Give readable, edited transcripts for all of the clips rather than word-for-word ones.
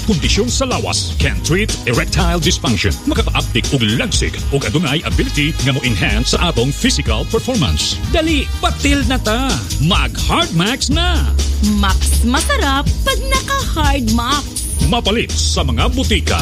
kondisyon sa lawas can treat erectile dysfunction. Makaka-uptik og lagsig og adunay ability nga mo enhance sa atong physical performance. Dali, batil na ta. Mag Hard Max na. Max masarap pag naka-Hard Max. Mapalit sa mga butika.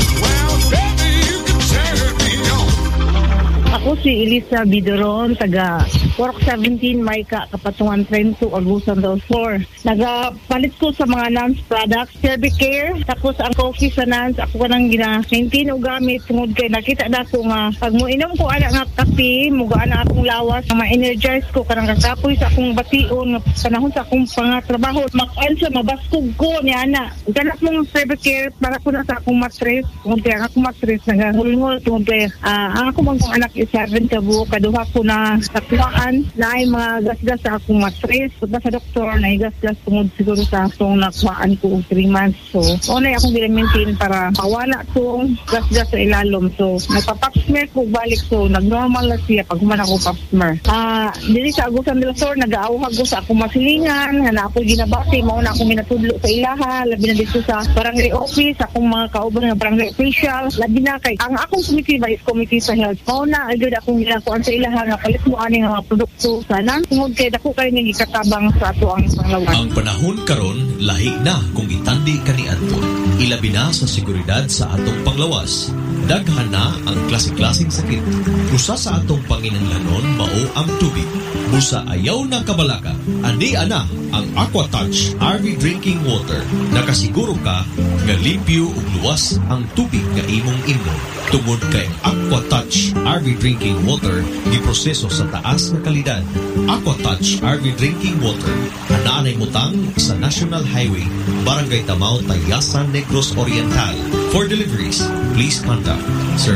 Ako si Elisa Bidoron, taga Pork 17, Mayka, Kapatungan Trento, Agusan del Sur. Nagapalit ko sa mga NANS products, Cervicare, tapos ang coffee sa NANS, ako ka nang gina-maintain o gamit, tungod kay nakita na ko nga, pag mo inom ko anak nga kape, mugaan na akong lawas, ma-energize ko, kanang kakapoy sa akong bation, panahon sa akong pangatrabaho, makaan sa mabaskog ko, niya na. Ganap mong Cervicare, para ko na sa akong matres, tungod kay ang akong matres, nagahulngol, tungod kay ang akong mga anak is 7 kabuo, kaduha ko na takuhaan na ay mga gasgas sa akong matres. Pagka sa doktor, na gasgas tungod siguro sa akong nakuhaan ko 3 months. So, una akong gina-maintain para mawala itong gasgas sa ilalom. So, nagpa-pap-smear ko balik. So, nag-normal na siya pag human ako pap-smear. Dili sa Agusan del Sur, nag-aawag ko sa akong masilingan, na ako ginabati, mauna akong minatudlo sa ilaha, labi na dito sa barangay office, akong mga kauban ng barangay official, labi na kay ang akong committee ba is committee sa health. Mauna, agad akong ginakuan sa ilaha nga palit mo aning mga produkto sana tungod kay dako kay ning ikatabang sa ato ang panglawas. Ang panahon karon lahi na kung itandi kaniadto. Ilabi na sa seguridad sa atong panglawas. Daghan na ang klase-klaseng sakit. Usa sa atong panginahanglanon mao ang tubig. Busa ayaw na kabalaka. Andi ana ang AquaTouch RV Drinking Water. Nakasiguro ka nga limpyo ug luwas ang tubig nga imong inom. Tungod kay AquaTouch RV Drinking Water giproseso sa taas na kalidad. AquaTouch RV Drinking Water anaanay mutang sa National Highway, Barangay Tamao, Tayasan, Negros Oriental. For deliveries, please contact Sir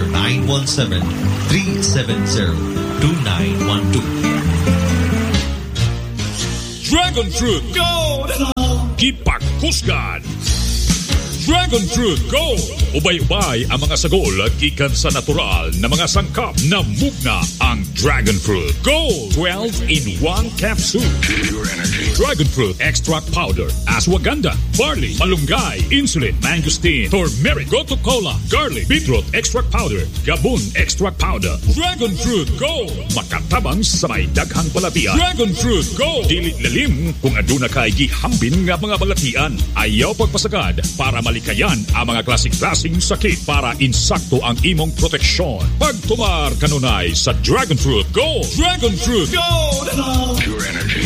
917-370-2912. Dragon Fruit Gold! Kipak Kusgan! Dragon Fruit Gold! Ubay-ubay ang mga sagol gikan sa natural na mga sangkap na mugna ang Dragon Fruit Gold 12 in 1 capsule. Pure energy. Dragon Fruit Extract Powder, Ashwagandha, Barley, Malunggay, Insulin, Mangosteen, Turmeric, Gotu Kola, Garlic, Beetroot Extract Powder, Gabon Extract Powder. Dragon Fruit Gold! Makatabang sa may daghang balatian. Dragon Fruit Gold! Dili lalim kung aduna kay gihambin nga mga balatian. Ayaw pagpasagad para malikayan ang mga klasik-klasing sakit para insakto ang imong proteksyon. Pagtumar kanunay sa Dragon Fruit Gold. Dragon Fruit Gold! Pure energy.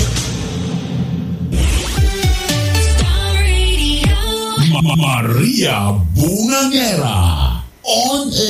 Maria Bungangera on